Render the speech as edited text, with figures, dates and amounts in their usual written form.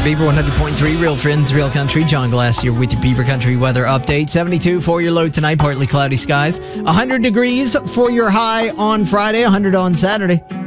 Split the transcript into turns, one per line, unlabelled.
Beaver 100.3, Real Friends, Real Country. John Glass here with your Beaver Country weather update. 72 for your low tonight, partly cloudy skies. 100 degrees for your high on Friday, 100 on Saturday.